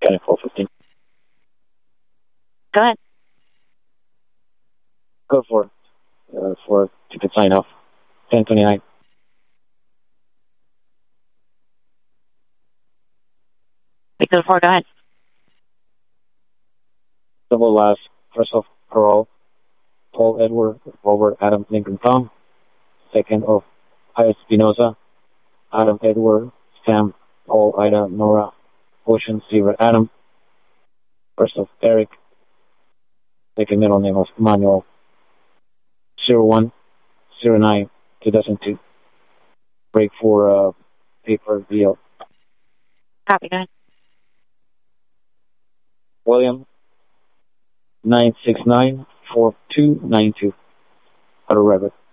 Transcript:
Got it, 415. Go ahead. Go for it. For ticket sign off. 1029. Victor 4, go ahead. Double last. First of parole. Paul Edward Robert Adam Lincoln Tom. Second of I. Espinosa. Adam Edward Sam Paul Ida Nora Ocean Sierra Adam. First of Eric. Second middle name of Emmanuel. 0109 2002. Break for paper deal. Copy, go ahead. William 9694292. Auto record.